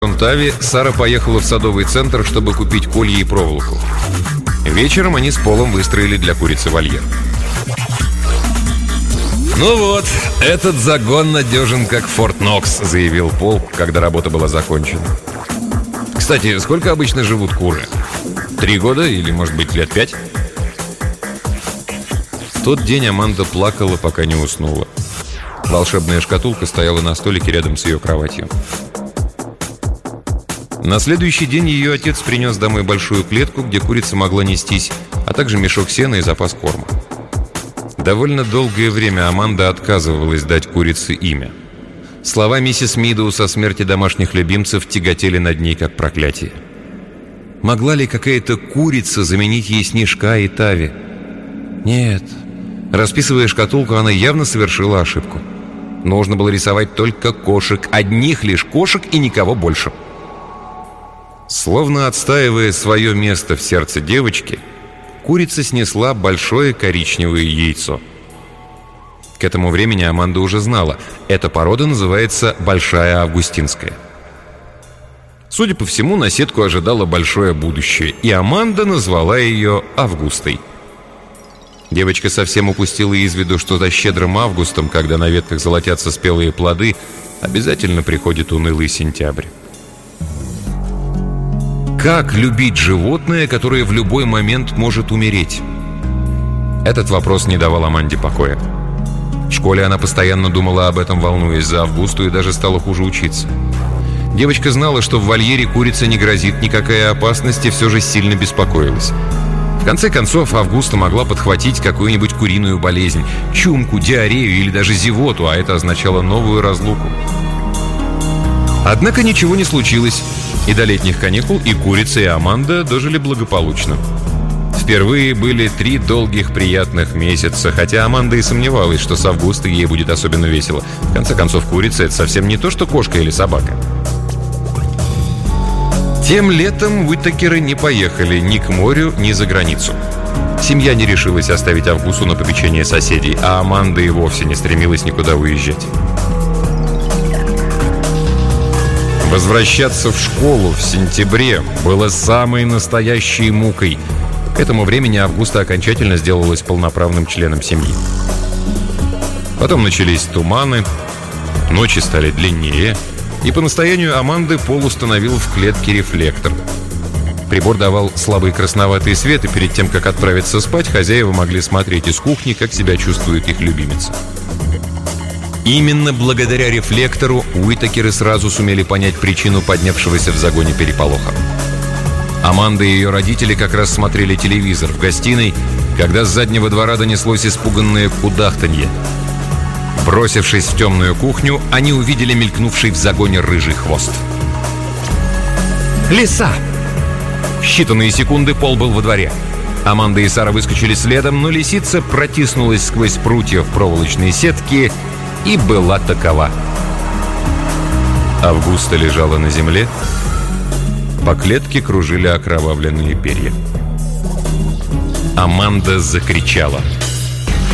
Тави Сара поехала в садовый центр, чтобы купить колья и проволоку. Вечером они с Полом выстроили для курицы вольер. «Ну вот, этот загон надежен, как Форт Нокс», — заявил Пол, когда работа была закончена. «Кстати, сколько обычно живут куры? 3 года или, может быть, лет 5?» В тот день Аманда плакала, пока не уснула. Волшебная шкатулка стояла на столике рядом с ее кроватью. На следующий день ее отец принес домой большую клетку, где курица могла нестись, а также мешок сена и запас корма. Довольно долгое время Аманда отказывалась дать курице имя. Слова миссис Мидоуз о смерти домашних любимцев тяготели над ней как проклятие. Могла ли какая-то курица заменить ей Снежка и Тави? Нет. Расписывая шкатулку, она явно совершила ошибку. Нужно было рисовать только кошек, одних лишь кошек и никого больше. Словно отстаивая свое место в сердце девочки, курица снесла большое коричневое яйцо. К этому времени Аманда уже знала, эта порода называется Большая Августинская. Судя по всему, наседку ожидало большое будущее, и Аманда назвала ее Августой. Девочка совсем упустила из виду, что за щедрым августом, когда на ветках золотятся спелые плоды, обязательно приходит унылый сентябрь. Как любить животное, которое в любой момент может умереть? Этот вопрос не давал Аманде покоя. В школе она постоянно думала об этом, волнуясь за Августу, и даже стала хуже учиться. Девочка знала, что в вольере курице не грозит никакая опасность, и все же сильно беспокоилась. В конце концов, Августа могла подхватить какую-нибудь куриную болезнь, чумку, диарею или даже зевоту, а это означало новую разлуку. Однако ничего не случилось, и до летних каникул и курица, и Аманда дожили благополучно. Впервые были 3 долгих приятных месяца, хотя Аманда и сомневалась, что с Августой ей будет особенно весело. В конце концов, курица — это совсем не то, что кошка или собака. Тем летом Уитакеры не поехали ни к морю, ни за границу. Семья не решилась оставить Августу на попечение соседей, а Аманда и вовсе не стремилась никуда уезжать. Возвращаться в школу в сентябре было самой настоящей мукой. К этому времени Августа окончательно сделалась полноправным членом семьи. Потом начались туманы, ночи стали длиннее, и по настоянию Аманды Пол установил в клетке рефлектор. Прибор давал слабый красноватый свет, и перед тем, как отправиться спать, хозяева могли смотреть из кухни, как себя чувствует их любимица. Именно благодаря рефлектору Уитакеры сразу сумели понять причину поднявшегося в загоне переполоха. Аманда и ее родители как раз смотрели телевизор в гостиной, когда с заднего двора донеслось испуганное кудахтанье. Бросившись в темную кухню, они увидели мелькнувший в загоне рыжий хвост. «Лиса!» В считанные секунды Пол был во дворе. Аманда и Сара выскочили следом, но лисица протиснулась сквозь прутья в проволочные сетки и была такова. Августа лежала на земле. По клетке кружили окровавленные перья. Аманда закричала.